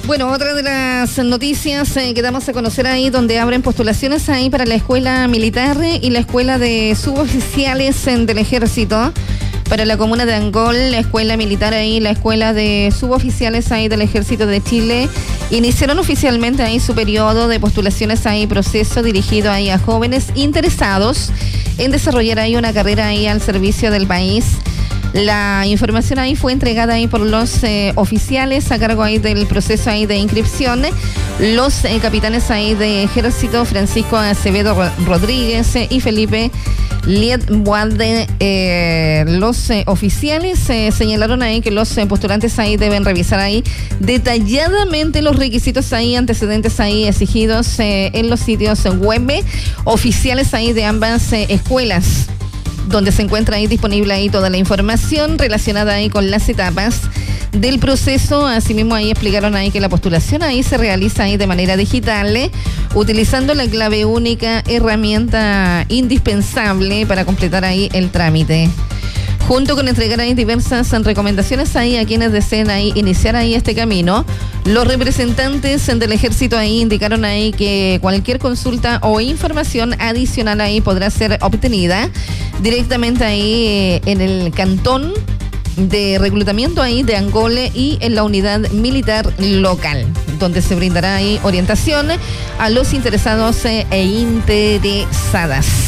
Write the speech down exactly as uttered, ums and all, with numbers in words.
Bueno, otra de las noticias eh, que damos a conocer ahí, donde abren postulaciones ahí para la escuela militar y la escuela de suboficiales eh, del ejército. Para la comuna de Angol, la escuela militar ahí, la escuela de suboficiales ahí del Ejército de Chile, iniciaron oficialmente ahí su periodo de postulaciones ahí, proceso dirigido ahí a jóvenes interesados en desarrollar ahí una carrera ahí al servicio del país. La información ahí fue entregada ahí por los eh, oficiales a cargo ahí del proceso ahí de inscripción. Los eh, capitanes ahí de Ejército, Francisco Acevedo Rodríguez eh, y Felipe Lietwalde, eh, los eh, oficiales eh, señalaron ahí que los eh, postulantes ahí deben revisar ahí detalladamente los requisitos ahí, antecedentes ahí exigidos eh, en los sitios web oficiales ahí de ambas eh, escuelas, donde se encuentra ahí disponible ahí toda la información relacionada ahí con las etapas del proceso. Asimismo ahí explicaron ahí que la postulación ahí se realiza ahí de manera digital, ¿eh? utilizando la clave única, herramienta indispensable para completar ahí el trámite. Junto con entregar ahí diversas recomendaciones ahí a quienes deseen ahí iniciar ahí este camino, los representantes del ejército ahí indicaron ahí que cualquier consulta o información adicional ahí podrá ser obtenida directamente ahí en el cantón de reclutamiento ahí de Angole y en la unidad militar local, donde se brindará ahí orientación a los interesados e interesadas.